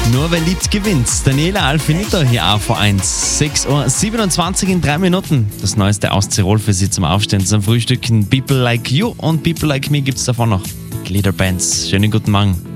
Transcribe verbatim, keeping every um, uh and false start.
Nur wer liebt, gewinnt. Daniela Alfinito hier A V eins. sechs Uhr siebenundzwanzig in drei Minuten. Das Neueste aus Tirol für Sie zum Aufstehen, zum Frühstücken. People Like You und People Like Me gibt es davon noch. Gliederbands. Schönen guten Morgen.